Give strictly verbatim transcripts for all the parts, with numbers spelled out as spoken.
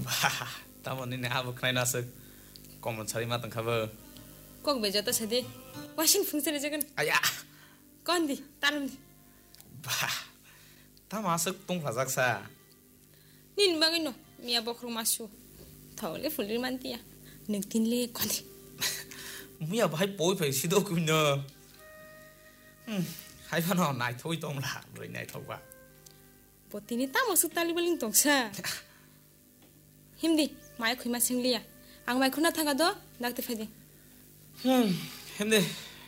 Bah, tamo ni abu kena nasuk. Komen cari matang kabar. Kok bejo to sedi. Washing fungsi aja kan. Ayah. Kon di, tarum di. Bah, ta masuk tung fazak sa. Nin bangino, mia bokru masu. Thawle fulir mantia. Ning tinle kon di. Mia bahai poi phai sido kuno. Hmm, hai pano nai thoi tong la, rồi nai thau qua. Potini ta masuk tali baling tong sa. Himdi, mai khui ma singlia. Ang mai khuna thanga do, nakte phadi. Hmm, himdi.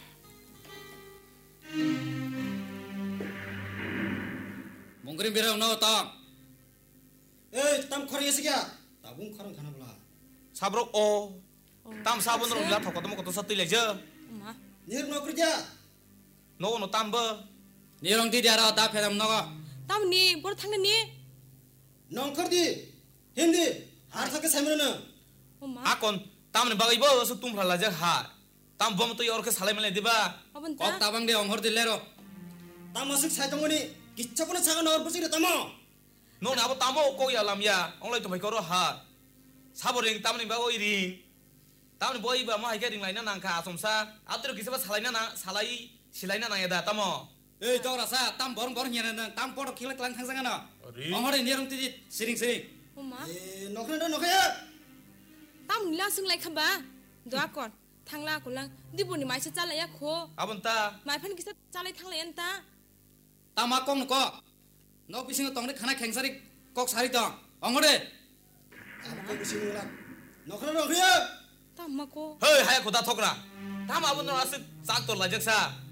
몽그림 비랑 나왔다. 에이, 땀 커리 예스기야. 나봉 커랑 가나 볼라. Sabrok o. Tam sabun ro la thau ko to satu le je. Ma. 니르 너 그러자. No no tam ba. 니랑 디디아라 다 패담 나가. Tam ni, bor thangna ni. 넌커디. 힘디. 하르사케 사면은. Oma. Akon tam ni bagai ba su tung phala je ha. Tam bom to yor ke salai mele diba. Aban 꼭 ta. 따방데 엉허 딜레로. 땀마식 사이동원이 기차분에 차가 나올 버지래 따모. No na abo tamo ko ya lam ya. Ong lai to mai ko ro ha. Saboring tam ni ba oi ring. Tam ni boi ba ma hai ke ring lai na nang kha somsa. Atro kisaba salai na na salai silai na na ya da tamo. 에이, 저라사 땀 버릉 버릉 얘는 땀 뽀록 길락 랑 상상하나. 어리? 엉허리 니랑 디디 시링 시링. Oma. 에, 너그래 너그래. Tam ni la sung lai khamba. Doa kon. Thangla ko lang. Di boni mai se chala ya kho. Abon ta. Mai phan kisa chalai thangla yan ta. 땀아 꽁 넣고. 너 비싱어 똥데 하나 갱사리 꼭 사리 똥. 엉허리. 땀 비싱어 라. 너그래 너그래. Tam ma ko. Hei hai ko ta thokra. Tam abon ro asik sak to la jak sa.